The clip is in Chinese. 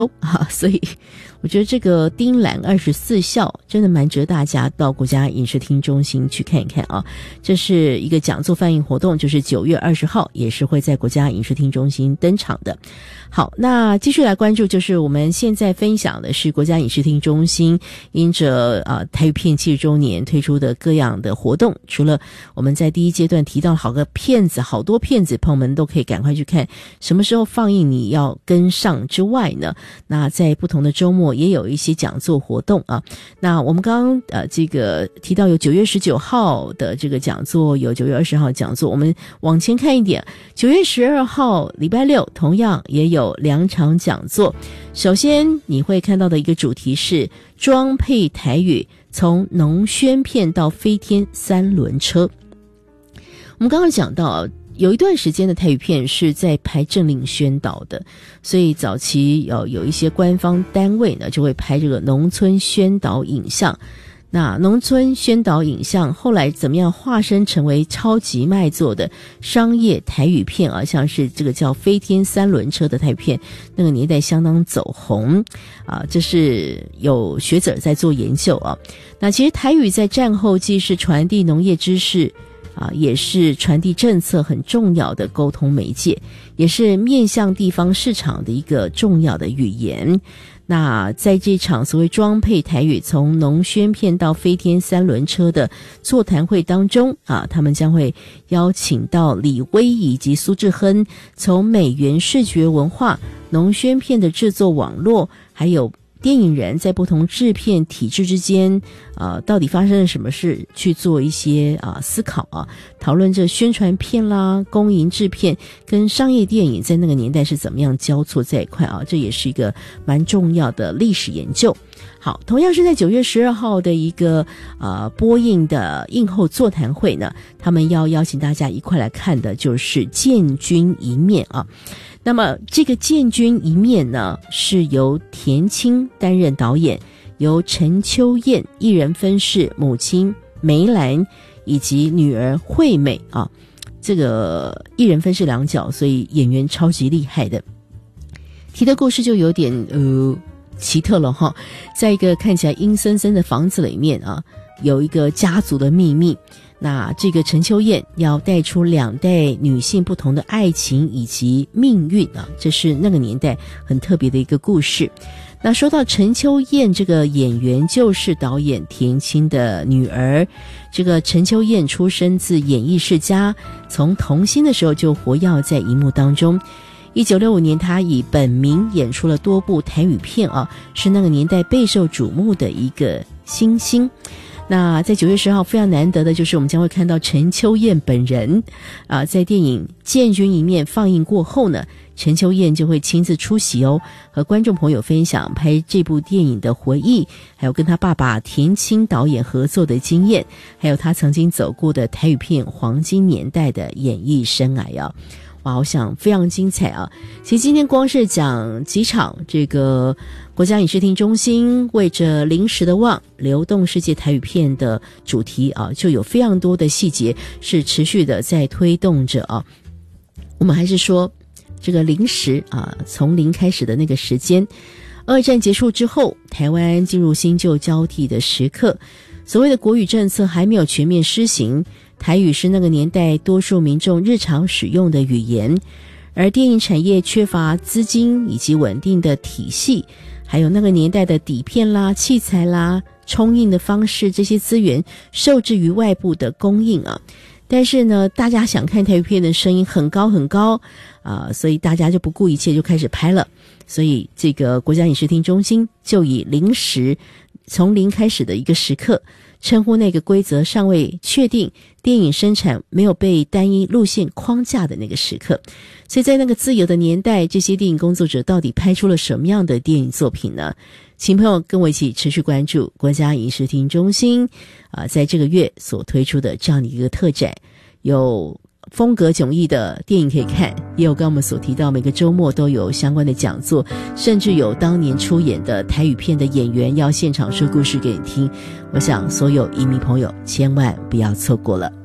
所以我觉得这个丁兰24孝真的蛮值得大家到国家影视厅中心去看一看啊。这是一个讲座放映活动，就是9月20号也是会在国家影视厅中心登场的。好，那继续来关注，就是我们现在分享的是国家影视厅中心因着台语片70周年推出的各样的活动。除了我们在第一阶段提到好多片子朋友们都可以赶快去看，什么时候放映你要跟上之外呢，那在不同的周末也有一些讲座活动啊。那我们刚刚这个提到有9月19号的这个讲座，有9月20号的讲座，我们往前看一点，9月12号礼拜六同样也有2场讲座。首先你会看到的一个主题是装配台语，从农宣片到飞天3轮车。我们刚刚讲到有一段时间的台语片是在拍政令宣导的，所以早期有一些官方单位呢就会拍这个农村宣导影像。那农村宣导影像后来怎么样化身成为超级卖座的商业台语片啊？像是这个叫飞天3轮车的台语片，那个年代相当走红啊，这是有学者在做研究啊。那其实台语在战后既是传递农业知识也是传递政策很重要的沟通媒介，也是面向地方市场的一个重要的语言。那在这场所谓装配台语从农宣片到飞天3轮车的座谈会当中他们将会邀请到李威以及苏志亨，从美元视觉文化、农宣片的制作网络，还有电影人在不同制片体制之间到底发生了什么事，去做一些思考讨论这宣传片啦、公营制片跟商业电影在那个年代是怎么样交错在一块这也是一个蛮重要的历史研究。好，同样是在9月12号的一个播映的映后座谈会呢，他们要邀请大家一块来看的就是《建军一面》那么这个《建军一面》呢，是由田青担任导演，由陈秋燕一人分饰母亲梅兰以及女儿惠美这个一人分饰2角，所以演员超级厉害的。提的故事就有点奇特了在一个看起来阴森森的房子里面有一个家族的秘密。那这个陈秋燕要带出2代女性不同的爱情以及命运这是那个年代很特别的一个故事。那说到陈秋燕这个演员，就是导演田青的女儿。这个陈秋燕出身自演艺世家，从童星的时候就活跃在荧幕当中。1965年她以本名演出了多部台语片是那个年代备受瞩目的一个新星。那在9月10号非常难得的就是我们将会看到陈秋燕本人在电影《建军一面》放映过后呢，陈秋燕就会亲自出席和观众朋友分享拍这部电影的回忆，还有跟他爸爸田青导演合作的经验，还有他曾经走过的台语片黄金年代的演艺生涯哇，我想非常精彩其实今天光是讲几场这个国家影视厅中心为着临时的望流动世界台语片的主题就有非常多的细节是持续的在推动着我们还是说这个临时从零开始的那个时间，二战结束之后，台湾进入新旧交替的时刻，所谓的国语政策还没有全面施行，台语是那个年代多数民众日常使用的语言，而电影产业缺乏资金以及稳定的体系，还有那个年代的底片啦、器材啦、冲印的方式，这些资源受制于外部的供应但是呢，大家想看台语片的声音很高很高所以大家就不顾一切就开始拍了。所以这个国家影视厅中心就以临时从零开始的一个时刻，称呼那个规则尚未确定，电影生产没有被单一路线框架的那个时刻。所以在那个自由的年代，这些电影工作者到底拍出了什么样的电影作品呢？请朋友跟我一起持续关注国家影视厅中心在这个月所推出的这样的一个特展，有风格迥异的电影可以看，也有刚我们所提到每个周末都有相关的讲座，甚至有当年出演的台语片的演员要现场说故事给你听。我想所有影迷朋友千万不要错过了。